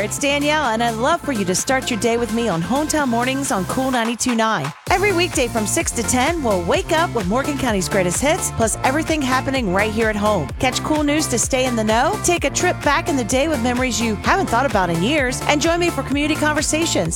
there, it's Danielle, and I'd love for you to start your day with me on Hometown Mornings on Cool 92.9. Every weekday from 6 to 10, we'll wake up with Morgan County's greatest hits, plus everything happening right here at home. Catch cool news to stay in the know, take a trip back in the day with memories you haven't thought about in years, and join me for community conversations.